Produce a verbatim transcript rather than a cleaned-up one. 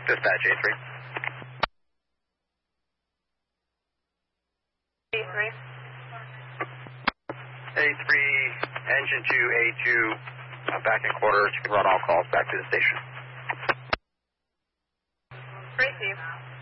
Dispatch A three. A three. A three, engine two, A two, uh, back in quarters. You can run all calls back to the station. Three two.